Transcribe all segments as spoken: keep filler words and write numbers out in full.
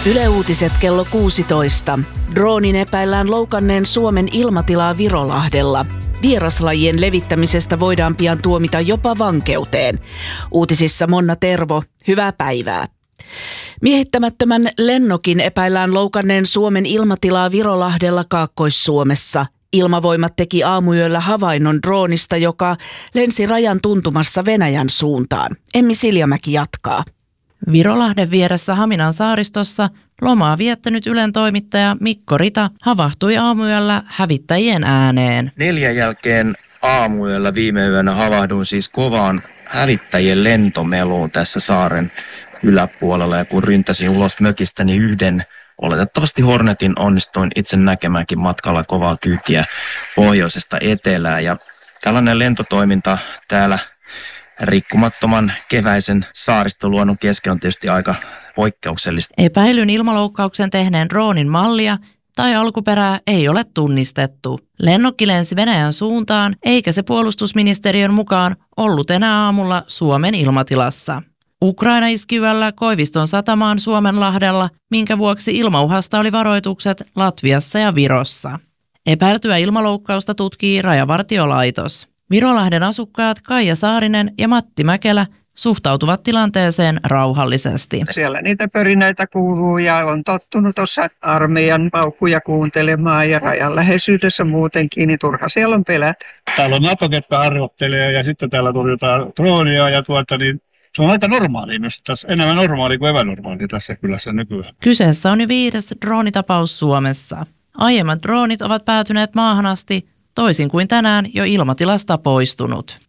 Yle Uutiset kello kuusitoista. Droonin epäillään loukanneen Suomen ilmatilaa Virolahdella. Vieraslajien levittämisestä voidaan pian tuomita jopa vankeuteen. Uutisissa Monna Tervo, hyvää päivää. Miehittämättömän lennokin epäillään loukanneen Suomen ilmatilaa Virolahdella Kaakkois-Suomessa. Ilmavoimat teki aamuyöllä havainnon droonista, joka lensi rajan tuntumassa Venäjän suuntaan. Emmi Siljamäki jatkaa. Virolahden vieressä Haminan saaristossa lomaa viettänyt Ylen toimittaja Mikko Rita havahtui aamuyöllä hävittäjien ääneen. Neljän jälkeen aamuyöllä viime yönä havahduin siis kovaan hävittäjien lentomeluun tässä saaren yläpuolella. Ja kun ryntäsin ulos mökistä, niin yhden oletettavasti Hornetin onnistuin itse näkemäänkin matkalla kovaa kyytiä pohjoisesta etelään. Ja tällainen lentotoiminta täällä rikkumattoman keväisen saaristoluonnon kesken on tietysti aika poikkeuksellista. Epäilyn ilmaloukkauksen tehneen droonin mallia tai alkuperää ei ole tunnistettu. Lennokki lensi Venäjän suuntaan, eikä se puolustusministeriön mukaan ollut enää aamulla Suomen ilmatilassa. Ukraina iski yöllä Koiviston satamaan Suomenlahdella, minkä vuoksi ilmauhasta oli varoitukset Latviassa ja Virossa. Epäiltyä ilmaloukkausta tutkii Rajavartiolaitos. Virolahden asukkaat Kaija Saarinen ja Matti Mäkelä suhtautuvat tilanteeseen rauhallisesti. Siellä niitä pörinöitä kuuluu ja on tottunut tuossa armeijan paukkuja kuuntelemaan ja rajan läheisyydessä muutenkin, niin turha siellä on pelätä. Täällä on NATO, ketkä harjoittelee ja sitten täällä torjutaan droonia ja tuota niin se on aika normaali myös tässä, enemmän normaali kuin epänormaali tässä kylässä nykyään. Kyseessä on jo viides droonitapaus Suomessa. Aiemmat droonit ovat päätyneet maahan asti, toisin kuin tänään jo ilmatilasta poistunut.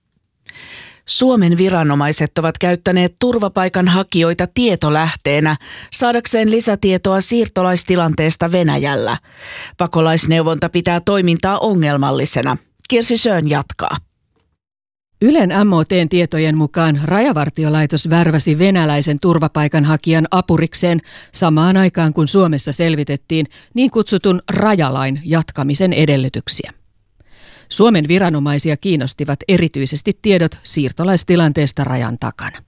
Suomen viranomaiset ovat käyttäneet turvapaikanhakijoita tietolähteenä saadakseen lisätietoa siirtolaistilanteesta Venäjällä. Pakolaisneuvonta pitää toimintaa ongelmallisena. Kirsi Schön jatkaa. Ylen M O T:n tietojen mukaan Rajavartiolaitos värväsi venäläisen turvapaikanhakijan apurikseen samaan aikaan, kun Suomessa selvitettiin niin kutsutun rajalain jatkamisen edellytyksiä. Suomen viranomaisia kiinnostivat erityisesti tiedot siirtolaistilanteesta rajan takana.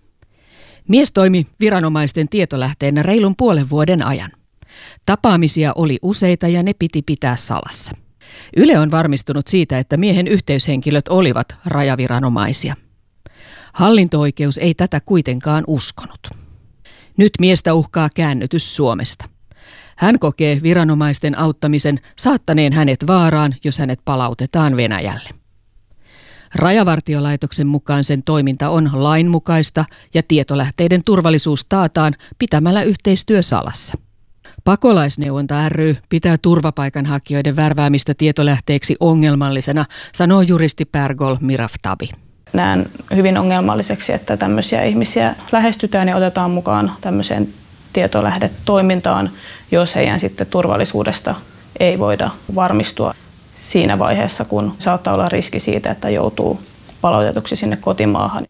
Mies toimi viranomaisten tietolähteenä reilun puolen vuoden ajan. Tapaamisia oli useita ja ne piti pitää salassa. Yle on varmistunut siitä, että miehen yhteyshenkilöt olivat rajaviranomaisia. Hallinto-oikeus ei tätä kuitenkaan uskonut. Nyt miestä uhkaa käännytys Suomesta. Hän kokee viranomaisten auttamisen saattaneen hänet vaaraan, jos hänet palautetaan Venäjälle. Rajavartiolaitoksen mukaan sen toiminta on lainmukaista ja tietolähteiden turvallisuus taataan pitämällä yhteistyö salassa. Pakolaisneuvonta ry pitää turvapaikanhakijoiden värväämistä tietolähteeksi ongelmallisena, sanoo juristi Pärgol Miraftabi. Näen hyvin ongelmalliseksi, että tämmöisiä ihmisiä lähestytään ja otetaan mukaan tämmöiseen tietolähdetoimintaan, jos heidän sitten turvallisuudesta ei voida varmistua siinä vaiheessa, kun saattaa olla riski siitä, että joutuu palautetuksi sinne kotimaahan.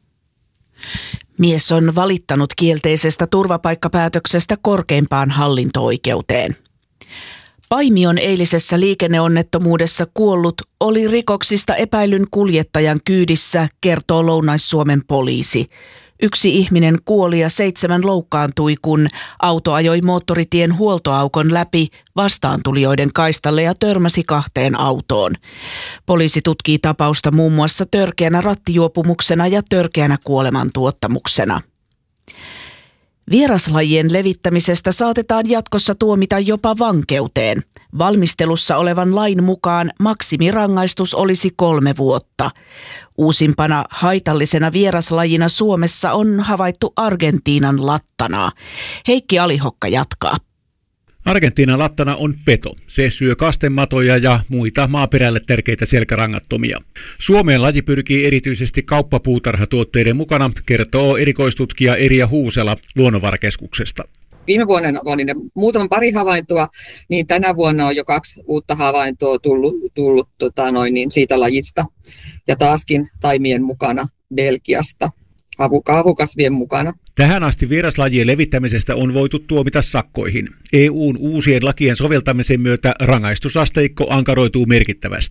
Mies on valittanut kielteisestä turvapaikkapäätöksestä korkeimpaan hallinto-oikeuteen. Paimion eilisessä liikenneonnettomuudessa kuollut oli rikoksista epäilyn kuljettajan kyydissä, kertoo Lounais-Suomen poliisi. Yksi ihminen kuoli ja seitsemän loukkaantui, kun auto ajoi moottoritien huoltoaukon läpi vastaantulijoiden kaistalle ja törmäsi kahteen autoon. Poliisi tutkii tapausta muun muassa törkeänä rattijuopumuksena ja törkeänä kuolemantuottamuksena. Vieraslajien levittämisestä saatetaan jatkossa tuomita jopa vankeuteen. Valmistelussa olevan lain mukaan maksimirangaistus olisi kolme vuotta. Uusimpana haitallisena vieraslajina Suomessa on havaittu Argentiinan lattanaa. Heikki Alihokka jatkaa. Argentiinan lattana on peto. Se syö kastematoja ja muita maaperälle tärkeitä selkärangattomia. Suomeen laji pyrkii erityisesti kauppapuutarhatuotteiden mukana, kertoo erikoistutkija Erja Huusela Luonnonvarakeskuksesta. Viime vuonna oli ne muutaman pari havaintoa, niin tänä vuonna on jo kaksi uutta havaintoa tullut, tullut tota noin, niin siitä lajista. Ja taaskin taimien mukana Belgiasta, haavukasvien mukana. Tähän asti vieraslajien levittämisestä on voitu tuomita sakkoihin. E U:n uusien lakien soveltamisen myötä rangaistusasteikko ankaroituu merkittävästi.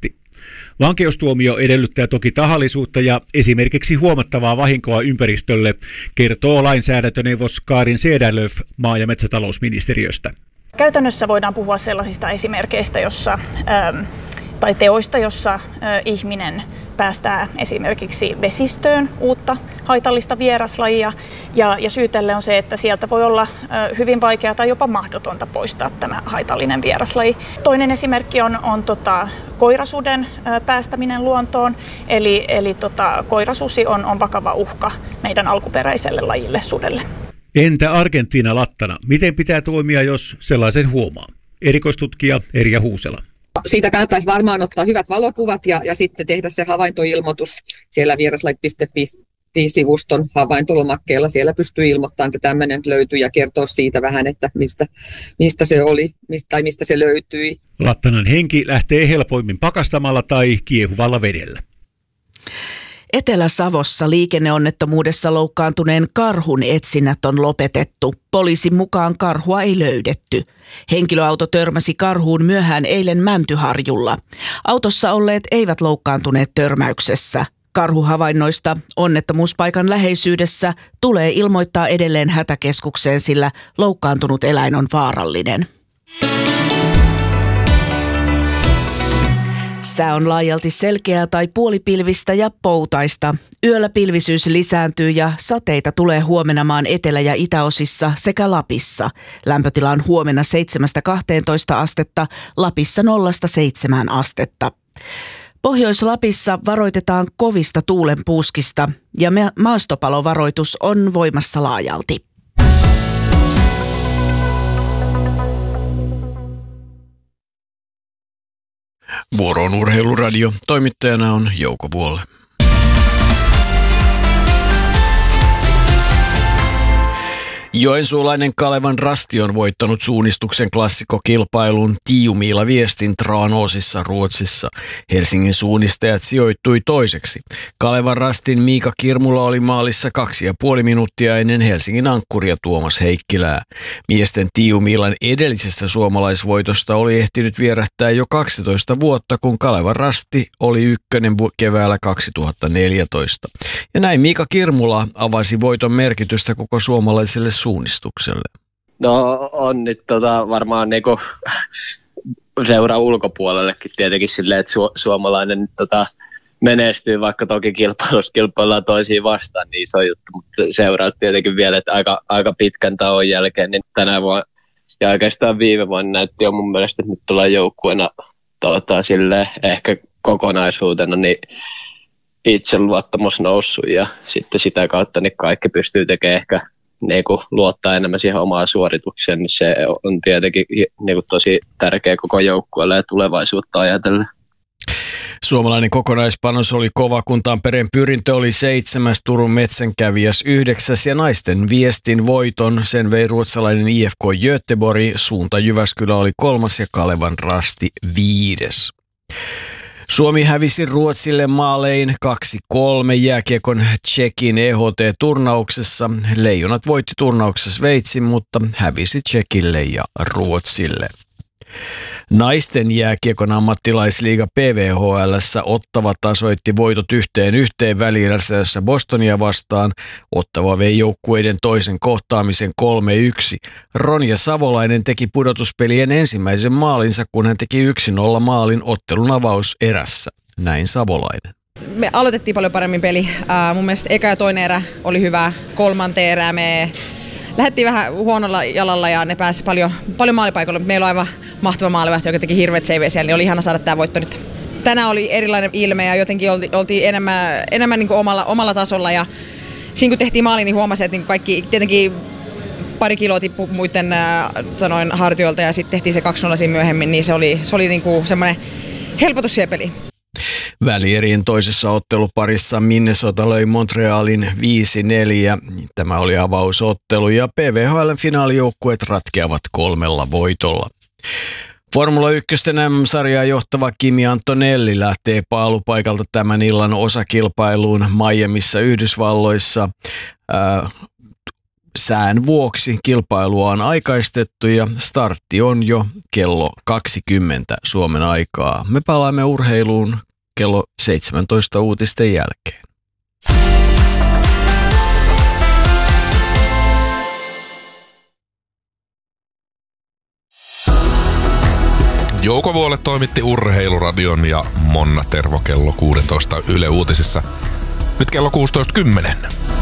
Vankeustuomio edellyttää toki tahallisuutta ja esimerkiksi huomattavaa vahinkoa ympäristölle, kertoo lainsäädäntöneuvos Karin Cederlöf maa- ja metsätalousministeriöstä. Käytännössä voidaan puhua sellaisista esimerkkeistä, jossa, ähm, tai teoista, jossa äh, ihminen päästää esimerkiksi vesistöön uutta haitallista vieraslajia, ja, ja syy tälle on se, että sieltä voi olla äh, hyvin vaikeaa tai jopa mahdotonta poistaa tämä haitallinen vieraslaji. Toinen esimerkki on, on tota, koirasuden äh, päästäminen luontoon, eli, eli tota, koirasusi on, on vakava uhka meidän alkuperäiselle lajille, sudelle. Entä Argentiina Lattana? Miten pitää toimia, jos sellaisen huomaa? Erikoistutkija Erja Huusela. Siitä kannattaisi varmaan ottaa hyvät valokuvat ja, ja sitten tehdä se havaintoilmoitus siellä vieraslajit piste fi-sivuston havaintolomakkeella. Siellä pystyy ilmoittamaan, että tämmöinen löytyy ja kertoa siitä vähän, että mistä, mistä se oli mistä, tai mistä se löytyi. Lattanan henki lähtee helpoimmin pakastamalla tai kiehuvalla vedellä. Etelä-Savossa liikenneonnettomuudessa loukkaantuneen karhun etsinnät on lopetettu. Poliisin mukaan karhua ei löydetty. Henkilöauto törmäsi karhuun myöhään eilen Mäntyharjulla. Autossa olleet eivät loukkaantuneet törmäyksessä. Karhuhavainnoista onnettomuuspaikan läheisyydessä tulee ilmoittaa edelleen hätäkeskukseen, sillä loukkaantunut eläin on vaarallinen. Sää on laajalti selkeää tai puolipilvistä ja poutaista. Yöllä pilvisyys lisääntyy ja sateita tulee huomenna maan etelä- ja itäosissa sekä Lapissa. Lämpötila on huomenna seitsemästä kahteentoista astetta, Lapissa nollasta seitsemään astetta. Pohjois-Lapissa varoitetaan kovista tuulenpuuskista ja maastopalovaroitus on voimassa laajalti. Vuoro on Urheiluradio. Toimittajana on Jouko Vuolle. Joensuulainen Kalevan Rasti on voittanut suunnistuksen klassikokilpailun Tiumiila Viestin Tranåsissa Ruotsissa. Helsingin suunnistajat sijoittui toiseksi. Kalevan Rastin Miika Kirmula oli maalissa kaksi ja puoli minuuttia ennen Helsingin ankkuria Tuomas Heikkilää. Miesten Tiumiilan edellisestä suomalaisvoitosta oli ehtinyt vierähtää jo kaksitoista vuotta, kun Kalevan Rasti oli ykkönen keväällä kaksituhattaneljätoista. Ja näin Miika Kirmula avasi voiton merkitystä koko suomalaiselle suunnistukselle. No on nyt tota, varmaan niinku seura ulkopuolellekin tietenkin silleen, että su- suomalainen nyt tota, menestyy, vaikka toki kilpailussa kilpaillaan toisiin vastaan, niin iso juttu, mutta seuraat tietenkin vielä, että aika, aika pitkän tauon jälkeen, niin tänä vuonna ja oikeastaan viime vuonna näytti jo mun mielestä, että nyt tullaan joukkueena tota, silleen, ehkä kokonaisuutena, niin itseluottamus noussut ja sitten sitä kautta niin kaikki pystyy tekemään ehkä niin kuin luottaa enemmän siihen omaan suoritukseen, niin se on tietenkin niin kuin tosi tärkeä koko joukkueelle ja tulevaisuutta ajatellen. Suomalainen kokonaispanos oli kova, kun Tampereen Pyrintö oli seitsemäs, Turun Metsänkävijäs yhdeksäs ja naisten Viestin voiton sen vei ruotsalainen I F K Göteborg, Suunta Jyväskylä oli kolmas ja Kalevan Rasti viides. Suomi hävisi Ruotsille maalein kaksi kolme jääkiekon Tšekin E H T-turnauksessa. Leijonat voitti turnauksessa Sveitsin, mutta hävisi Tšekille ja Ruotsille. Naisten jääkiekon ammattilaisliiga P V H L:ssä Ottava tasoitti voitot yhteen yhteen Väli-erässä Bostonia vastaan. Ottava vei joukkueiden toisen kohtaamisen kolme yksi. Ronja Savolainen teki pudotuspelien ensimmäisen maalinsa, kun hän teki yksi nolla maalin ottelun avauserässä. Näin Savolainen. Me aloitettiin paljon paremmin peli. Äh, mun mielestä eka ja toinen erä oli hyvä. Kolmanteen erään me lähdettiin vähän huonolla jalalla ja ne pääsi paljon, paljon maalipaikoille. Meillä on aivan mahtava maalivahti, joka teki hirveät seiveä siellä, niin oli ihana saada tämä voitto nyt. Tänään oli erilainen ilme ja jotenkin oltiin, oltiin enemmän, enemmän niin kuin omalla, omalla tasolla. Ja siinä kun tehtiin maali, niin huomasin, että niin kaikki tietenkin pari kiloa tippui muiden äh, sanoin, hartioilta ja sitten tehtiin se kaksi nolla siinä myöhemmin, niin se oli, se oli niin kuin semmoinen helpotus siihen peliin. Välierien toisessa otteluparissa Minnesota löi Montrealin viisi neljä. Tämä oli avausottelu ja P V H L:n finaalijoukkueet ratkeavat kolmella voitolla. Formula yksi M -sarjaa johtava Kimi Antonelli lähtee paalupaikalta tämän illan osakilpailuun Miamiissa Yhdysvalloissa. Äh, sään vuoksi kilpailua on aikaistettu ja startti on jo kello kaksikymmentä Suomen aikaa. Me palaamme urheiluun kello seitsemäntoista uutisten jälkeen. Jouko Vuole toimitti Urheiluradion ja Monna Tervo kello kuusitoista Yle Uutisissa. Nyt kello kuusitoista kymmenen.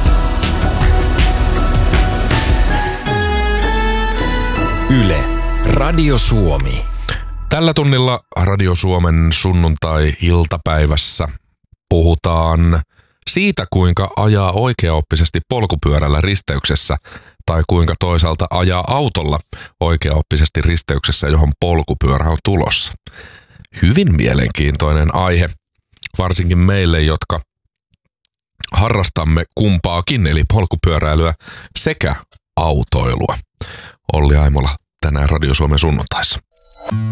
Yle, Radio Suomi. Tällä tunnilla Radio Suomen sunnuntai-iltapäivässä puhutaan siitä, kuinka ajaa oikeaoppisesti polkupyörällä risteyksessä tai kuinka toisaalta ajaa autolla oikeaoppisesti risteyksessä, johon polkupyörä on tulossa. Hyvin mielenkiintoinen aihe, varsinkin meille, jotka harrastamme kumpaakin, eli polkupyöräilyä sekä autoilua. Olli Aimola tänään Radio Suomen sunnuntaissa.